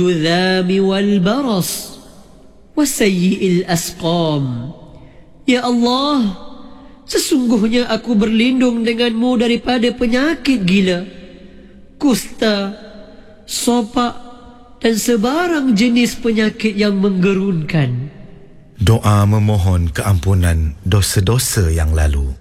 الذام والبرص وسيء الأسقام. Ya Allah, sesungguhnya aku berlindung denganmu daripada penyakit gila, kusta, sopak dan sebarang jenis penyakit yang menggerunkan. Doa memohon keampunan dosa-dosa yang lalu.